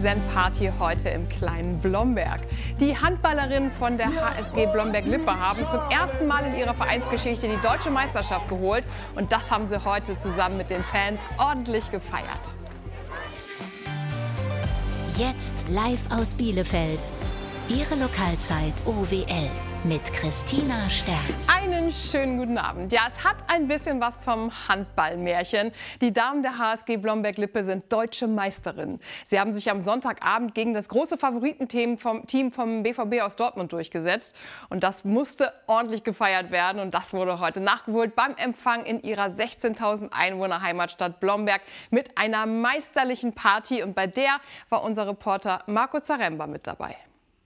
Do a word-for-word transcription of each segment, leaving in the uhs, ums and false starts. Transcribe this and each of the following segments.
Präsentparty heute im kleinen Blomberg. Die Handballerinnen von der H S G Blomberg-Lippe haben zum ersten Mal in ihrer Vereinsgeschichte die deutsche Meisterschaft geholt. Und das haben sie heute zusammen mit den Fans ordentlich gefeiert. Jetzt live aus Bielefeld. Ihre Lokalzeit O W L mit Christina Sterz. Einen schönen guten Abend. Ja, es hat ein bisschen was vom Handballmärchen. Die Damen der H S G Blomberg-Lippe sind deutsche Meisterinnen. Sie haben sich am Sonntagabend gegen das große Favoritenteam vom Team vom B V B aus Dortmund durchgesetzt. Und das musste ordentlich gefeiert werden. Und das wurde heute nachgeholt beim Empfang in ihrer sechzehntausend Einwohner Heimatstadt Blomberg mit einer meisterlichen Party. Und bei der war unser Reporter Marco Zaremba mit dabei.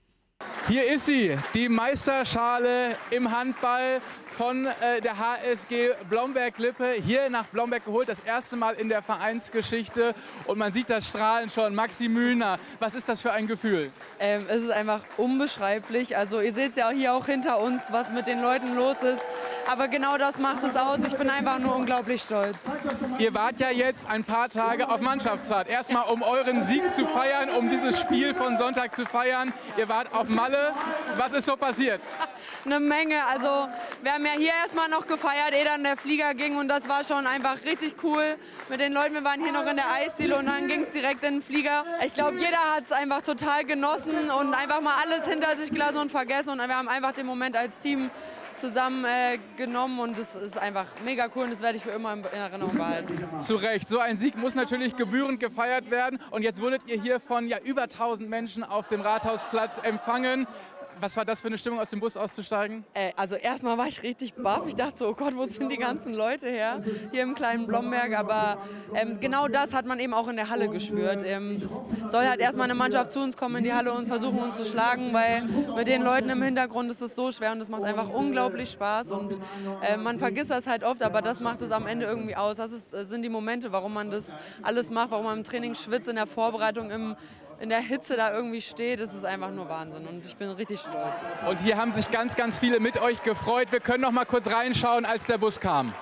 Hier ist sie, die Meisterschale im Handball von äh, der H S G Blomberg-Lippe, hier nach Blomberg geholt, das erste Mal in der Vereinsgeschichte. Und man sieht das Strahlen schon. Maxi Mühlner, was ist das für ein Gefühl? Ähm, es ist einfach unbeschreiblich. Also ihr seht es ja hier auch hinter uns, was mit den Leuten los ist. Aber genau das macht es aus. Ich bin einfach nur unglaublich stolz. Ihr wart ja jetzt ein paar Tage auf Mannschaftsfahrt. Erstmal, um euren Sieg zu feiern, um dieses Spiel von Sonntag zu feiern. Ihr wart auf Malle. Was ist so passiert? Eine Menge. Also wir haben ja hier erstmal noch gefeiert, ehe dann der Flieger ging. Und das war schon einfach richtig cool mit den Leuten. Wir waren hier noch in der Eisdiele und dann ging es direkt in den Flieger. Ich glaube, jeder hat es einfach total genossen und einfach mal alles hinter sich gelassen und vergessen. Und wir haben einfach den Moment als Team zusammen äh, genommen und das ist einfach mega cool und das werde ich für immer in Erinnerung behalten. Zu Recht. So ein Sieg muss natürlich gebührend gefeiert werden und jetzt wurdet ihr hier von ja, über tausend Menschen auf dem Rathausplatz empfangen. Was war das für eine Stimmung, aus dem Bus auszusteigen? Äh, also erstmal war ich richtig baff. Ich dachte so, oh Gott, wo sind die ganzen Leute her? Hier im kleinen Blomberg. Aber ähm, genau das hat man eben auch in der Halle gespürt. Ähm, es soll halt erstmal eine Mannschaft zu uns kommen in die Halle und versuchen uns zu schlagen, weil mit den Leuten im Hintergrund ist es so schwer und es macht einfach unglaublich Spaß. Und äh, man vergisst das halt oft, aber das macht es am Ende irgendwie aus. Das ist, das sind die Momente, warum man das alles macht, warum man im Training schwitzt, in der Vorbereitung, im in der Hitze da irgendwie steht, das ist einfach nur Wahnsinn und ich bin richtig stolz. Und hier haben sich ganz, ganz viele mit euch gefreut. Wir können noch mal kurz reinschauen, als der Bus kam.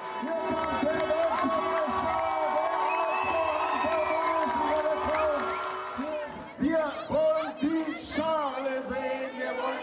Wir wollen die Schale sehen, wir wollen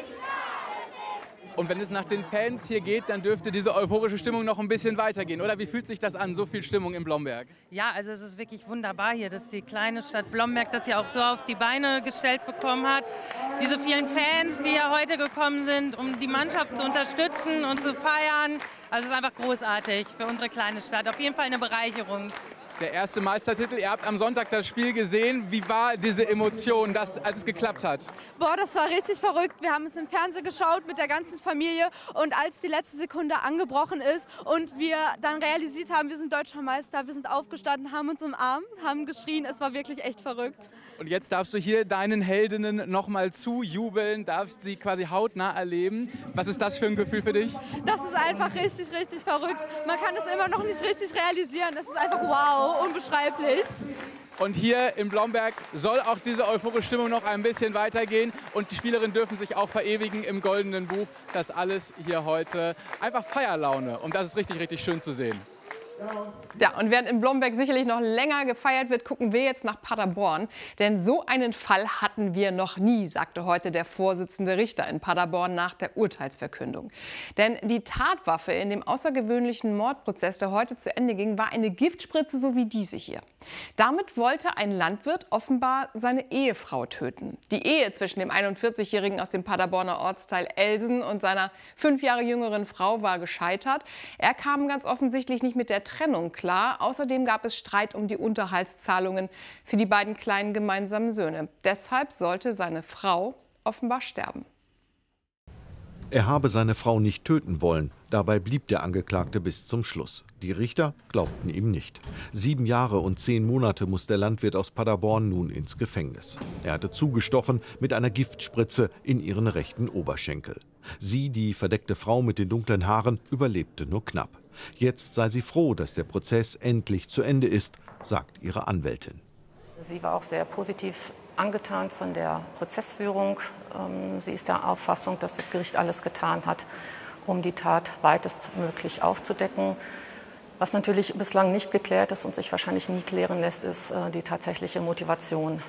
Und wenn es nach den Fans hier geht, dann dürfte diese euphorische Stimmung noch ein bisschen weitergehen, oder? Wie fühlt sich das an, so viel Stimmung in Blomberg? Ja, also es ist wirklich wunderbar hier, dass die kleine Stadt Blomberg das ja auch so auf die Beine gestellt bekommen hat. Diese vielen Fans, die ja heute gekommen sind, um die Mannschaft zu unterstützen und zu feiern. Also es ist einfach großartig für unsere kleine Stadt. Auf jeden Fall eine Bereicherung. Der erste Meistertitel, ihr habt am Sonntag das Spiel gesehen. Wie war diese Emotion, das, als es geklappt hat? Boah, das war richtig verrückt. Wir haben es im Fernsehen geschaut mit der ganzen Familie und als die letzte Sekunde angebrochen ist und wir dann realisiert haben, wir sind deutscher Meister, wir sind aufgestanden, haben uns umarmt, haben geschrien. Es war wirklich echt verrückt. Und jetzt darfst du hier deinen Heldinnen noch mal zujubeln, darfst sie quasi hautnah erleben. Was ist das für ein Gefühl für dich? Das ist einfach richtig, richtig verrückt. Man kann es immer noch nicht richtig realisieren. Es ist einfach wow, unbeschreiblich. Und hier in Blomberg soll auch diese euphorische Stimmung noch ein bisschen weitergehen. Und die Spielerinnen dürfen sich auch verewigen im Goldenen Buch. Das alles hier heute einfach Feierlaune. Und das ist richtig, richtig schön zu sehen. Ja, und während in Blomberg sicherlich noch länger gefeiert wird, gucken wir jetzt nach Paderborn. Denn so einen Fall hatten wir noch nie, sagte heute der Vorsitzende Richter in Paderborn nach der Urteilsverkündung. Denn die Tatwaffe in dem außergewöhnlichen Mordprozess, der heute zu Ende ging, war eine Giftspritze, so wie diese hier. Damit wollte ein Landwirt offenbar seine Ehefrau töten. Die Ehe zwischen dem einundvierzigjährigen aus dem Paderborner Ortsteil Elsen und seiner fünf Jahre jüngeren Frau war gescheitert. Er kam ganz offensichtlich nicht mit der Trennung klar. Außerdem gab es Streit um die Unterhaltszahlungen für die beiden kleinen gemeinsamen Söhne. Deshalb sollte seine Frau offenbar sterben. Er habe seine Frau nicht töten wollen. Dabei blieb der Angeklagte bis zum Schluss. Die Richter glaubten ihm nicht. Sieben Jahre und zehn Monate muss der Landwirt aus Paderborn nun ins Gefängnis. Er hatte zugestochen mit einer Giftspritze in ihren rechten Oberschenkel. Sie, die verdeckte Frau mit den dunklen Haaren, überlebte nur knapp. Jetzt sei sie froh, dass der Prozess endlich zu Ende ist, sagt ihre Anwältin. Sie war auch sehr positiv angetan von der Prozessführung. Sie ist der Auffassung, dass das Gericht alles getan hat, um die Tat weitestmöglich aufzudecken. Was natürlich bislang nicht geklärt ist und sich wahrscheinlich nie klären lässt, ist die tatsächliche Motivation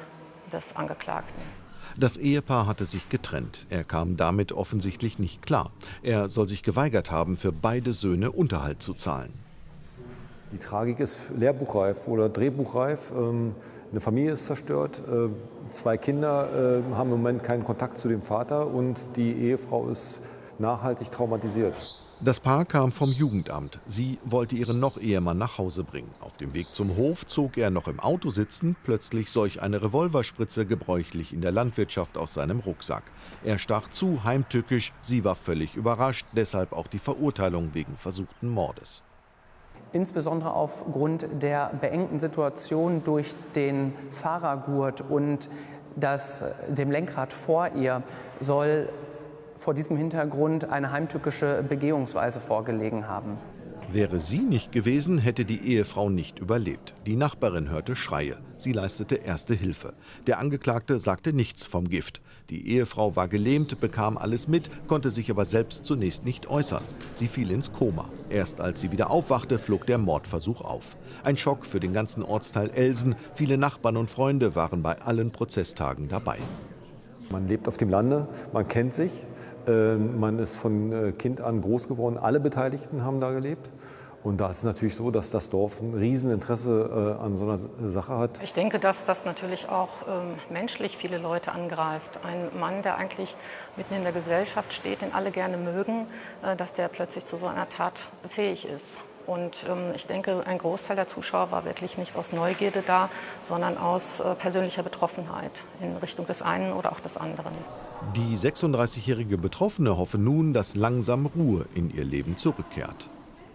des Angeklagten. Das Ehepaar hatte sich getrennt. Er kam damit offensichtlich nicht klar. Er soll sich geweigert haben, für beide Söhne Unterhalt zu zahlen. Die Tragik ist lehrbuchreif oder drehbuchreif. Eine Familie ist zerstört. Zwei Kinder haben im Moment keinen Kontakt zu dem Vater und die Ehefrau ist nachhaltig traumatisiert. Das Paar kam vom Jugendamt. Sie wollte ihren Noch-Ehemann nach Hause bringen. Auf dem Weg zum Hof zog er noch im Auto sitzend plötzlich solch eine Revolverspritze, gebräuchlich in der Landwirtschaft, aus seinem Rucksack. Er stach zu, heimtückisch. Sie war völlig überrascht, deshalb auch die Verurteilung wegen versuchten Mordes. Insbesondere aufgrund der beengten Situation durch den Fahrergurt und das, dem Lenkrad vor ihr soll vor diesem Hintergrund eine heimtückische Begehungsweise vorgelegen haben. Wäre sie nicht gewesen, hätte die Ehefrau nicht überlebt. Die Nachbarin hörte Schreie. Sie leistete erste Hilfe. Der Angeklagte sagte nichts vom Gift. Die Ehefrau war gelähmt, bekam alles mit, konnte sich aber selbst zunächst nicht äußern. Sie fiel ins Koma. Erst als sie wieder aufwachte, flog der Mordversuch auf. Ein Schock für den ganzen Ortsteil Elsen. Viele Nachbarn und Freunde waren bei allen Prozesstagen dabei. Man lebt auf dem Lande, man kennt sich. Man ist von Kind an groß geworden. Alle Beteiligten haben da gelebt. Und da ist es natürlich so, dass das Dorf ein Rieseninteresse an so einer Sache hat. Ich denke, dass das natürlich auch ähm, menschlich viele Leute angreift. Ein Mann, der eigentlich mitten in der Gesellschaft steht, den alle gerne mögen, äh, dass der plötzlich zu so einer Tat fähig ist. Und ähm, ich denke, ein Großteil der Zuschauer war wirklich nicht aus Neugierde da, sondern aus äh, persönlicher Betroffenheit in Richtung des einen oder auch des anderen. Die sechsunddreißigjährige Betroffene hoffe nun, dass langsam Ruhe in ihr Leben zurückkehrt.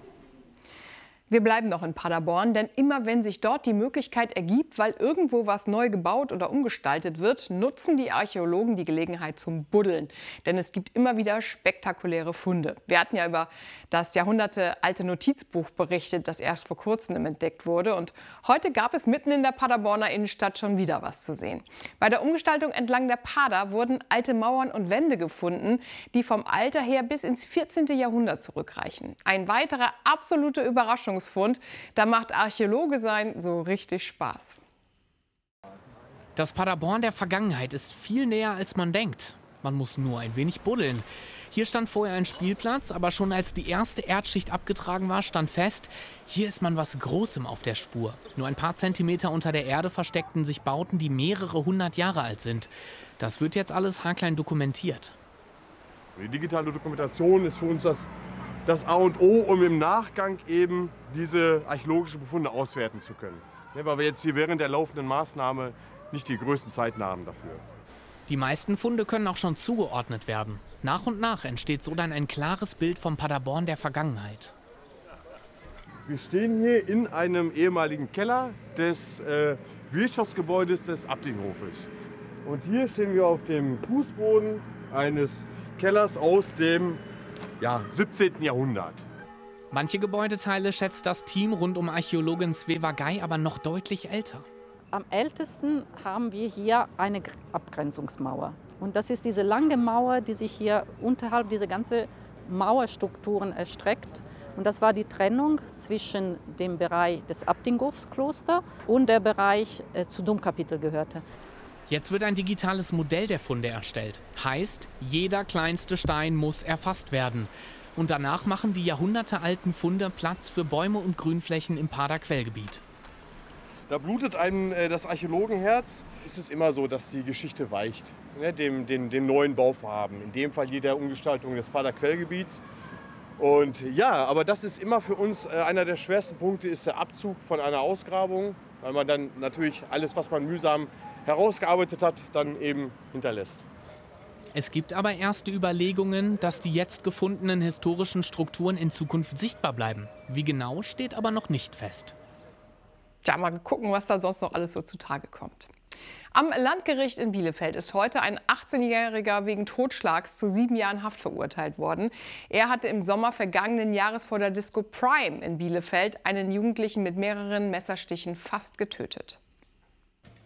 Wir bleiben noch in Paderborn, denn immer wenn sich dort die Möglichkeit ergibt, weil irgendwo was neu gebaut oder umgestaltet wird, nutzen die Archäologen die Gelegenheit zum Buddeln. Denn es gibt immer wieder spektakuläre Funde. Wir hatten ja über das jahrhundertealte Notizbuch berichtet, das erst vor kurzem entdeckt wurde. Und heute gab es mitten in der Paderborner Innenstadt schon wieder was zu sehen. Bei der Umgestaltung entlang der Pader wurden alte Mauern und Wände gefunden, die vom Alter her bis ins vierzehnte Jahrhundert zurückreichen. Ein weiterer absoluter Überraschungsfund. Da macht Archäologe sein so richtig Spaß. Das Paderborn der Vergangenheit ist viel näher, als man denkt. Man muss nur ein wenig buddeln. Hier stand vorher ein Spielplatz, aber schon als die erste Erdschicht abgetragen war, stand fest, hier ist man was Großem auf der Spur. Nur ein paar Zentimeter unter der Erde versteckten sich Bauten, die mehrere hundert Jahre alt sind. Das wird jetzt alles haarklein dokumentiert. Die digitale Dokumentation ist für uns das das A und O, um im Nachgang eben diese archäologischen Befunde auswerten zu können. Ja, weil wir jetzt hier während der laufenden Maßnahme nicht die größten Zeiten haben dafür. Die meisten Funde können auch schon zugeordnet werden. Nach und nach entsteht so dann ein klares Bild vom Paderborn der Vergangenheit. Wir stehen hier in einem ehemaligen Keller des äh, Wirtschaftsgebäudes des Abtinghofes. Und hier stehen wir auf dem Fußboden eines Kellers aus dem Ja, siebzehnten Jahrhundert. Manche Gebäudeteile schätzt das Team rund um Archäologin Sveva Gei aber noch deutlich älter. Am ältesten haben wir hier eine Abgrenzungsmauer. Und das ist diese lange Mauer, die sich hier unterhalb dieser ganzen Mauerstrukturen erstreckt. Und das war die Trennung zwischen dem Bereich des Abtinghofsklosters und der Bereich äh, zu Domkapitel gehörte. Jetzt wird ein digitales Modell der Funde erstellt. Heißt, jeder kleinste Stein muss erfasst werden. Und danach machen die jahrhundertealten Funde Platz für Bäume und Grünflächen im Pader-Quellgebiet. Da blutet einem äh, das Archäologenherz. Es ist immer so, dass die Geschichte weicht, ne, dem, dem, dem neuen Bauvorhaben. In dem Fall hier der Umgestaltung des Pader-Quellgebiets. Und ja, aber das ist immer für uns äh, einer der schwersten Punkte, ist der Abzug von einer Ausgrabung. Weil man dann natürlich alles, was man mühsam herausgearbeitet hat, dann eben hinterlässt. Es gibt aber erste Überlegungen, dass die jetzt gefundenen historischen Strukturen in Zukunft sichtbar bleiben. Wie genau, steht aber noch nicht fest. Ja, mal gucken, was da sonst noch alles so zutage kommt. Am Landgericht in Bielefeld ist heute ein achtzehnjähriger wegen Totschlags zu sieben Jahren Haft verurteilt worden. Er hatte im Sommer vergangenen Jahres vor der Disco Prime in Bielefeld einen Jugendlichen mit mehreren Messerstichen fast getötet.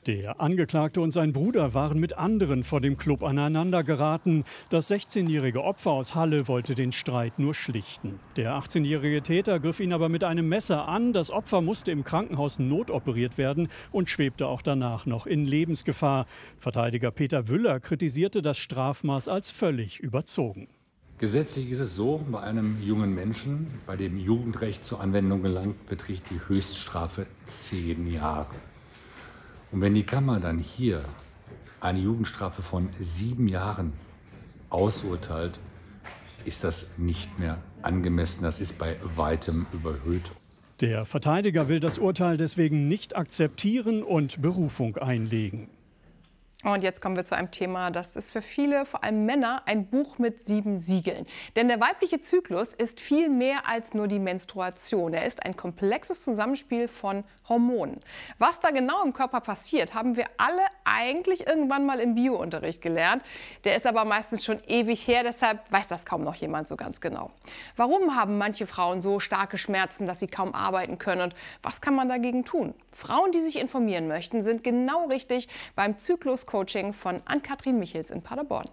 Der Angeklagte und sein Bruder waren mit anderen vor dem Club aneinander geraten. Das sechzehnjährige Opfer aus Halle wollte den Streit nur schlichten. Der achtzehnjährige Täter griff ihn aber mit einem Messer an. Das Opfer musste im Krankenhaus notoperiert werden und schwebte auch danach noch in Lebensgefahr. Verteidiger Peter Wüller kritisierte das Strafmaß als völlig überzogen. Gesetzlich ist es so, bei einem jungen Menschen, bei dem Jugendrecht zur Anwendung gelangt, beträgt die Höchststrafe zehn Jahre. Und wenn die Kammer dann hier eine Jugendstrafe von sieben Jahren ausurteilt, ist das nicht mehr angemessen. Das ist bei weitem überhöht. Der Verteidiger will das Urteil deswegen nicht akzeptieren und Berufung einlegen. Und jetzt kommen wir zu einem Thema, das ist für viele, vor allem Männer, ein Buch mit sieben Siegeln. Denn der weibliche Zyklus ist viel mehr als nur die Menstruation. Er ist ein komplexes Zusammenspiel von Hormonen. Was da genau im Körper passiert, haben wir alle eigentlich irgendwann mal im Biounterricht gelernt. Der ist aber meistens schon ewig her, deshalb weiß das kaum noch jemand so ganz genau. Warum haben manche Frauen so starke Schmerzen, dass sie kaum arbeiten können? Und was kann man dagegen tun? Frauen, die sich informieren möchten, sind genau richtig beim Zyklus-Coaching von Ann-Kathrin Michels in Paderborn.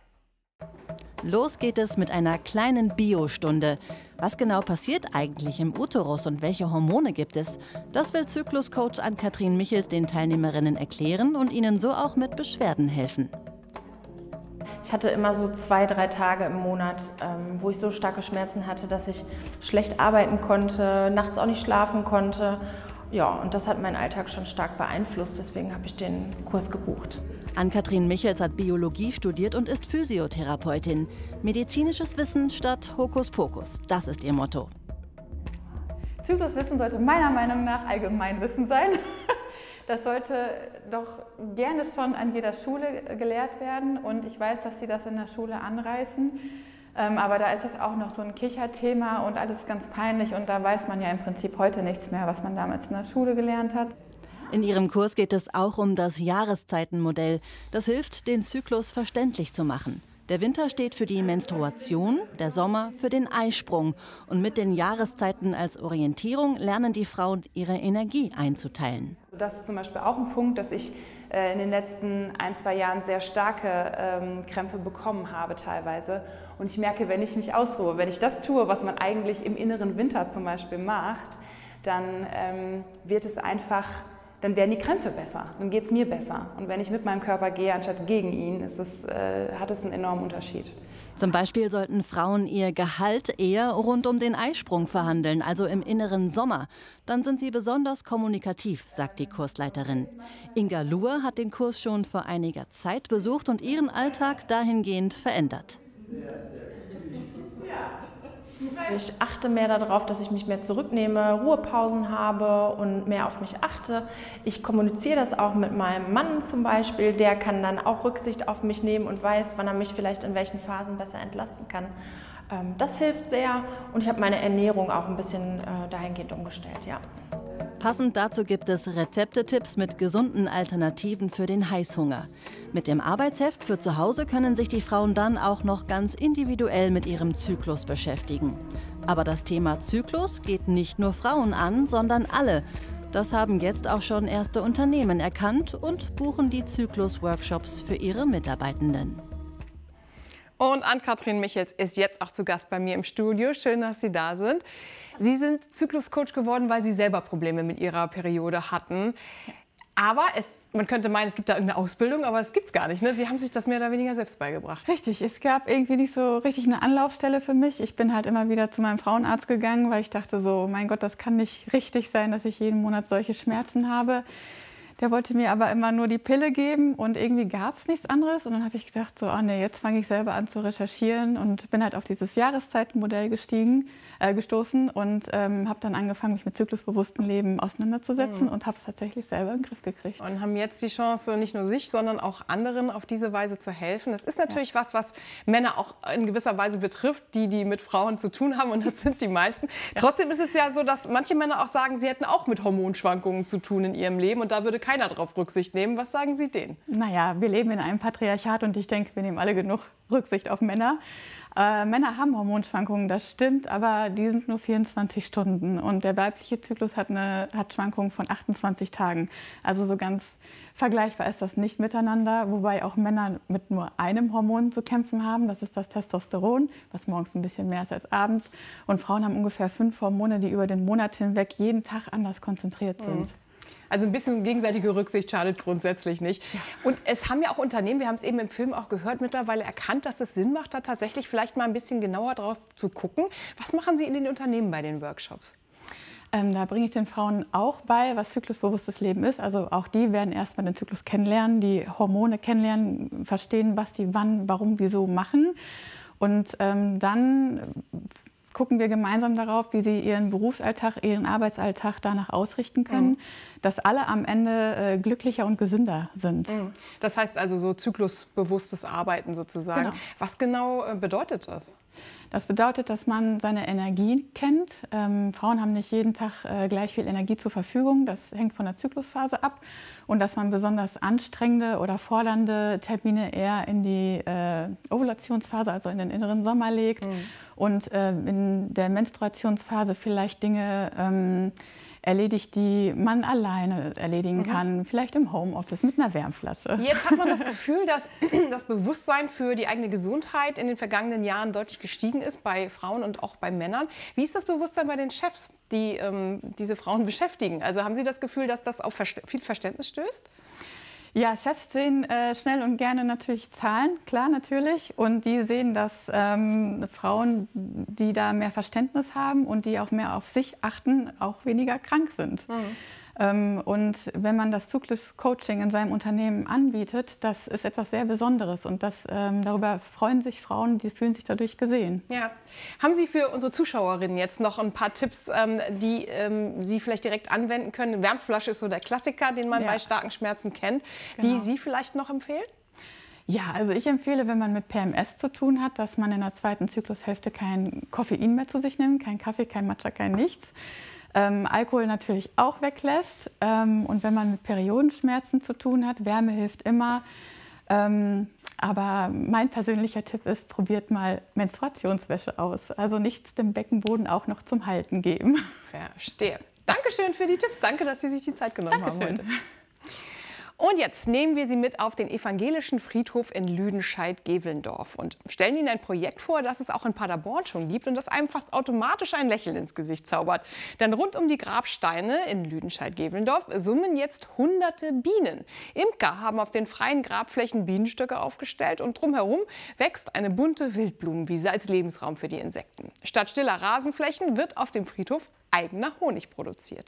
Los geht es mit einer kleinen Biostunde. Was genau passiert eigentlich im Uterus und welche Hormone gibt es? Das will Zyklus-Coach Ann-Kathrin Michels den Teilnehmerinnen erklären und ihnen so auch mit Beschwerden helfen. Ich hatte immer so zwei, drei Tage im Monat, ähm, wo ich so starke Schmerzen hatte, dass ich schlecht arbeiten konnte, nachts auch nicht schlafen konnte. Ja, und das hat meinen Alltag schon stark beeinflusst, deswegen habe ich den Kurs gebucht. Ann-Kathrin Michels hat Biologie studiert und ist Physiotherapeutin. Medizinisches Wissen statt Hokuspokus, das ist ihr Motto. Zykluswissen sollte meiner Meinung nach Allgemeinwissen sein. Das sollte doch gerne schon an jeder Schule gelehrt werden und ich weiß, dass sie das in der Schule anreißen. Ähm, aber da ist es auch noch so ein Kicherthema und alles ganz peinlich und da weiß man ja im Prinzip heute nichts mehr, was man damals in der Schule gelernt hat. In ihrem Kurs geht es auch um das Jahreszeitenmodell. Das hilft, den Zyklus verständlich zu machen. Der Winter steht für die Menstruation, der Sommer für den Eisprung. Und mit den Jahreszeiten als Orientierung lernen die Frauen, ihre Energie einzuteilen. Das ist zum Beispiel auch ein Punkt, dass ich äh, in den letzten ein, zwei Jahren sehr starke ähm, Krämpfe bekommen habe teilweise. Und ich merke, wenn ich mich ausruhe, wenn ich das tue, was man eigentlich im inneren Winter zum Beispiel macht, dann ähm, wird es einfach, dann werden die Krämpfe besser, dann geht es mir besser. Und wenn ich mit meinem Körper gehe, anstatt gegen ihn, ist es, äh, hat es einen enormen Unterschied. Zum Beispiel sollten Frauen ihr Gehalt eher rund um den Eisprung verhandeln, also im inneren Sommer. Dann sind sie besonders kommunikativ, sagt die Kursleiterin. Inga Luhr hat den Kurs schon vor einiger Zeit besucht und ihren Alltag dahingehend verändert. Ich achte mehr darauf, dass ich mich mehr zurücknehme, Ruhepausen habe und mehr auf mich achte. Ich kommuniziere das auch mit meinem Mann zum Beispiel. Der kann dann auch Rücksicht auf mich nehmen und weiß, wann er mich vielleicht in welchen Phasen besser entlasten kann. Das hilft sehr und ich habe meine Ernährung auch ein bisschen dahingehend umgestellt, ja. Passend dazu gibt es Rezepte-Tipps mit gesunden Alternativen für den Heißhunger. Mit dem Arbeitsheft für zu Hause können sich die Frauen dann auch noch ganz individuell mit ihrem Zyklus beschäftigen. Aber das Thema Zyklus geht nicht nur Frauen an, sondern alle. Das haben jetzt auch schon erste Unternehmen erkannt und buchen die Zyklus-Workshops für ihre Mitarbeitenden. Und Ann-Kathrin Michels ist jetzt auch zu Gast bei mir im Studio. Schön, dass Sie da sind. Sie sind Zyklus-Coach geworden, weil Sie selber Probleme mit Ihrer Periode hatten. Aber es, man könnte meinen, es gibt da irgendeine Ausbildung, aber es gibt es gar nicht. Ne? Sie haben sich das mehr oder weniger selbst beigebracht. Richtig, es gab irgendwie nicht so richtig eine Anlaufstelle für mich. Ich bin halt immer wieder zu meinem Frauenarzt gegangen, weil ich dachte so, mein Gott, das kann nicht richtig sein, dass ich jeden Monat solche Schmerzen habe. Der wollte mir aber immer nur die Pille geben und irgendwie gab es nichts anderes. Und dann habe ich gedacht, so, oh nee, jetzt fange ich selber an zu recherchieren und bin halt auf dieses Jahreszeitenmodell gestiegen, äh, gestoßen und ähm, habe dann angefangen, mich mit zyklusbewusstem Leben auseinanderzusetzen mhm. und habe es tatsächlich selber in den Griff gekriegt. Und haben jetzt die Chance, nicht nur sich, sondern auch anderen auf diese Weise zu helfen. Das ist natürlich ja. was, was Männer auch in gewisser Weise betrifft, die, die mit Frauen zu tun haben und das sind die meisten. Ja. Trotzdem ist es ja so, dass manche Männer auch sagen, sie hätten auch mit Hormonschwankungen zu tun in ihrem Leben und da würde keiner darauf Rücksicht nehmen. Was sagen Sie denen? Naja, wir leben in einem Patriarchat und ich denke, wir nehmen alle genug Rücksicht auf Männer. Äh, Männer haben Hormonschwankungen, das stimmt, aber die sind nur vierundzwanzig Stunden. Und der weibliche Zyklus hat, eine, hat Schwankungen von achtundzwanzig Tagen. Also so ganz vergleichbar ist das nicht miteinander, wobei auch Männer mit nur einem Hormon zu kämpfen haben. Das ist das Testosteron, was morgens ein bisschen mehr ist als abends. Und Frauen haben ungefähr fünf Hormone, die über den Monat hinweg jeden Tag anders konzentriert sind. Mhm. Also ein bisschen gegenseitige Rücksicht schadet grundsätzlich nicht. Ja. Und es haben ja auch Unternehmen, wir haben es eben im Film auch gehört, mittlerweile erkannt, dass es Sinn macht, da tatsächlich vielleicht mal ein bisschen genauer drauf zu gucken. Was machen Sie in den Unternehmen bei den Workshops? Ähm, da bringe ich den Frauen auch bei, was zyklusbewusstes Leben ist. Also auch die werden erst mal den Zyklus kennenlernen, die Hormone kennenlernen, verstehen, was die wann, warum, wieso machen. Und ähm, dann gucken wir gemeinsam darauf, wie sie ihren Berufsalltag, ihren Arbeitsalltag danach ausrichten können, mhm. dass alle am Ende äh, glücklicher und gesünder sind. Mhm. Das heißt also so zyklusbewusstes Arbeiten sozusagen. Genau. Was genau äh, bedeutet das? Das bedeutet, dass man seine Energie kennt. Ähm, Frauen haben nicht jeden Tag äh, gleich viel Energie zur Verfügung. Das hängt von der Zyklusphase ab. Und dass man besonders anstrengende oder fordernde Termine eher in die äh, Ovulationsphase, also in den inneren Sommer legt. Mhm. Und äh, in der Menstruationsphase vielleicht Dinge ähm, erledigt, die man alleine erledigen mhm. kann, vielleicht im Homeoffice mit einer Wärmflasche. Jetzt hat man das Gefühl, dass das Bewusstsein für die eigene Gesundheit in den vergangenen Jahren deutlich gestiegen ist, bei Frauen und auch bei Männern. Wie ist das Bewusstsein bei den Chefs, die ähm, diese Frauen beschäftigen? Also haben Sie das Gefühl, dass das auf Verst- viel Verständnis stößt? Ja, Chefs sehen äh, schnell und gerne natürlich Zahlen, klar natürlich. Und die sehen, dass ähm, Frauen, die da mehr Verständnis haben und die auch mehr auf sich achten, auch weniger krank sind. Mhm. Ähm, und wenn man das Zyklus-Coaching in seinem Unternehmen anbietet, das ist etwas sehr Besonderes. Und das, ähm, darüber freuen sich Frauen, die fühlen sich dadurch gesehen. Ja. Haben Sie für unsere Zuschauerinnen jetzt noch ein paar Tipps, ähm, die ähm, Sie vielleicht direkt anwenden können? Eine Wärmflasche ist so der Klassiker, den man ja. bei starken Schmerzen kennt, genau. die Sie vielleicht noch empfehlen? Ja, also ich empfehle, wenn man mit P M S zu tun hat, dass man in der zweiten Zyklushälfte kein Koffein mehr zu sich nimmt, kein Kaffee, kein Matcha, kein nichts. Ähm, Alkohol natürlich auch weglässt. Ähm, und wenn man mit Periodenschmerzen zu tun hat, Wärme hilft immer. Ähm, aber mein persönlicher Tipp ist, probiert mal Menstruationswäsche aus. Also nichts dem Beckenboden auch noch zum Halten geben. Verstehe. Dankeschön für die Tipps. Danke, dass Sie sich die Zeit genommen Dankeschön. haben heute. Und jetzt nehmen wir Sie mit auf den evangelischen Friedhof in Lüdenscheid-Gevelndorf und stellen Ihnen ein Projekt vor, das es auch in Paderborn schon gibt und das einem fast automatisch ein Lächeln ins Gesicht zaubert. Denn rund um die Grabsteine in Lüdenscheid-Gevelndorf summen jetzt hunderte Bienen. Imker haben auf den freien Grabflächen Bienenstöcke aufgestellt und drumherum wächst eine bunte Wildblumenwiese als Lebensraum für die Insekten. Statt stiller Rasenflächen wird auf dem Friedhof eigener Honig produziert.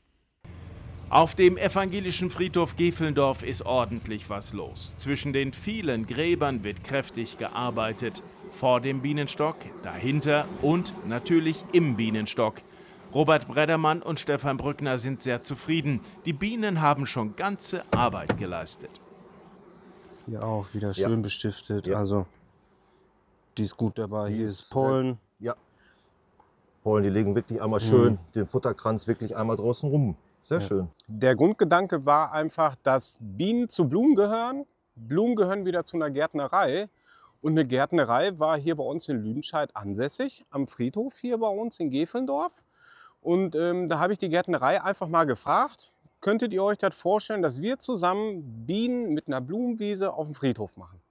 Auf dem evangelischen Friedhof Gevelndorf ist ordentlich was los. Zwischen den vielen Gräbern wird kräftig gearbeitet. Vor dem Bienenstock, dahinter und natürlich im Bienenstock. Robert Breddermann und Stefan Brückner sind sehr zufrieden. Die Bienen haben schon ganze Arbeit geleistet. Hier auch wieder schön ja. bestiftet. Ja. Also, die ist gut dabei. Die Hier ist Pollen. Ja. Pollen, die legen wirklich einmal schön mhm. den Futterkranz wirklich einmal draußen rum. Sehr ja. schön. Der Grundgedanke war einfach, dass Bienen zu Blumen gehören. Blumen gehören wieder zu einer Gärtnerei. Und eine Gärtnerei war hier bei uns in Lüdenscheid ansässig, am Friedhof hier bei uns in Gevelndorf. Und ähm, da habe ich die Gärtnerei einfach mal gefragt, könntet ihr euch das vorstellen, dass wir zusammen Bienen mit einer Blumenwiese auf dem Friedhof machen?